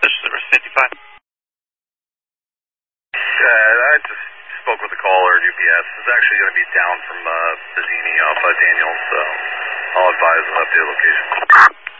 This is Service 55. I just spoke with the caller at UPS. It's actually going to be down from Bazzini off Daniels, so I'll advise an updated location.